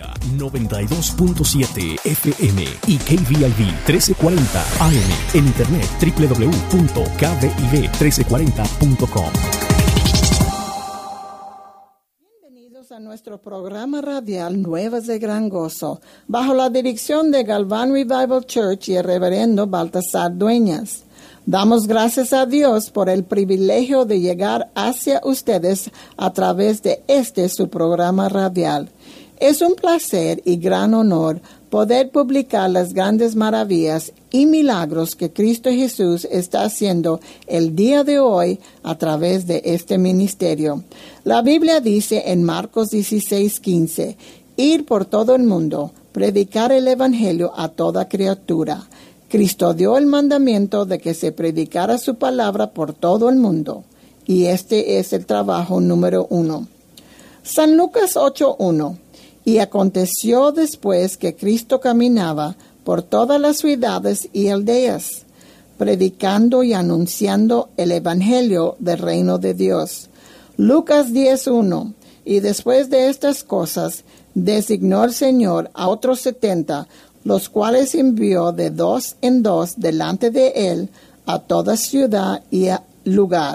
92.7 FM y KVIV 1340 AM. En internet www.kviv1340.com. Bienvenidos a nuestro programa radial Nuevas de Gran Gozo, bajo la dirección de Galván Revival Church y el reverendo Baltasar Dueñas. Damos gracias a Dios por el privilegio de llegar hacia ustedes a través de su programa radial. Es un placer y gran honor poder publicar las grandes maravillas y milagros que Cristo Jesús está haciendo el día de hoy a través de este ministerio. La Biblia dice en Marcos 16:15, ir por todo el mundo, predicar el Evangelio a toda criatura. Cristo dio el mandamiento de que se predicara su palabra por todo el mundo, y este es el trabajo número 1. San Lucas 8:1. Y aconteció después que Cristo caminaba por todas las ciudades y aldeas, predicando y anunciando el Evangelio del reino de Dios. Lucas 10:1. Y después de estas cosas, designó el Señor a otros 70, los cuales envió de 2 en 2 delante de él a toda ciudad y lugar.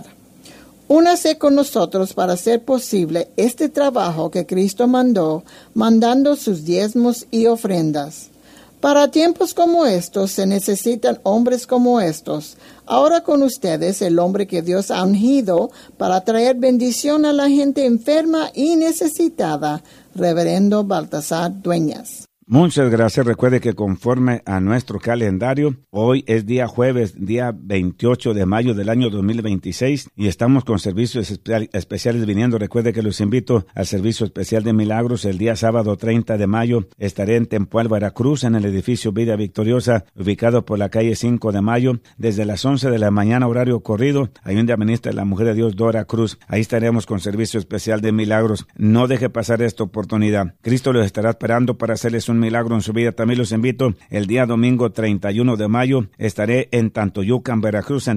Únase con nosotros para hacer posible este trabajo que Cristo mandando sus diezmos y ofrendas. Para tiempos como estos se necesitan hombres como estos. Ahora con ustedes el hombre que Dios ha ungido para traer bendición a la gente enferma y necesitada, reverendo Baltasar Dueñas. Muchas gracias. Recuerde que conforme a nuestro calendario, hoy es día jueves, día 28 de mayo del año 2026 y estamos con servicios especiales viniendo. Recuerde que los invito al servicio especial de milagros. El día sábado 30 de mayo estaré en Tempual, Veracruz, en el edificio Vida Victoriosa, ubicado por la calle 5 de mayo, desde las 11 de la mañana, horario corrido. Ahí donde administra la Mujer de Dios, Dora Cruz. Ahí estaremos con servicio especial de milagros. No deje pasar esta oportunidad. Cristo los estará esperando para hacerles un milagro en su vida. También los invito el día domingo 31 de mayo. Estaré en Tantoyucan, Veracruz,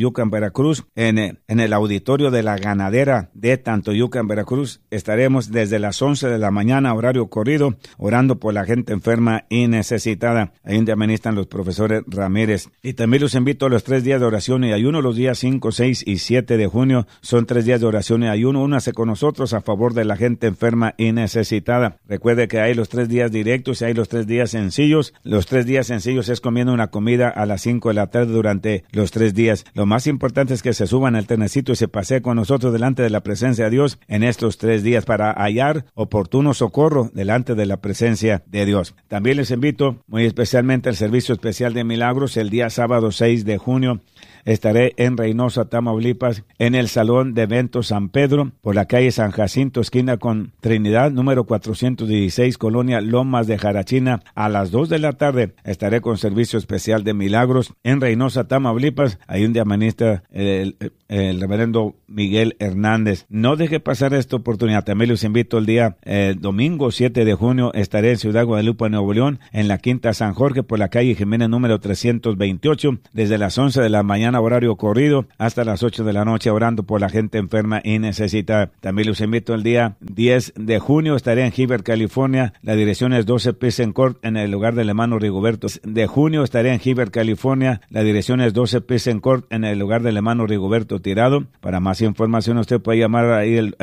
en el auditorio de la Ganadera de Tantoyucan, Veracruz. Estaremos desde las 11 de la mañana, horario corrido, orando por la gente enferma y necesitada. Ahí donde administran los profesores Ramírez. Y también los invito a los 3 días de oración y ayuno, los días 5, 6 y 7 de junio. Son 3 días de oración y ayuno. Únase con nosotros a favor de la gente enferma y necesitada. Recuerde que hay los 3 días directos y hay los 3 días sencillos. Los 3 días sencillos es comiendo una comida a las 5 de la tarde durante los 3 días. Lo más importante es que se suban al trenecito y se paseen con nosotros delante de la presencia de Dios en estos 3 días para hallar oportuno socorro delante de la presencia de Dios. También les invito muy especialmente al servicio especial de milagros el día sábado 6 de junio. Estaré en Reynosa, Tamaulipas, en el Salón de Eventos San Pedro, por la calle San Jacinto, esquina con Trinidad, número 416, Colonia Lomas de Jarachina. A las 2 de la tarde estaré con servicio especial de milagros en Reynosa, Tamaulipas. Ahí donde administra el reverendo Miguel Hernández. No deje pasar esta oportunidad. También los invito el día domingo 7 de junio. Estaré en Ciudad Guadalupe, Nuevo León, en la Quinta San Jorge, por la calle Jiménez, número 328, desde las 11 de la mañana, horario corrido, hasta las 8 de la noche, orando por la gente enferma y necesitada. También los invito el día 10 de junio. Estaré en Heber, California. La dirección es 12 Peasant Court, en el lugar del hermano Rigoberto. De junio estaré en Heber, California. La dirección es 12 Peasant Court, en el lugar del hermano Rigoberto Tirado. Para más información usted puede llamar ahí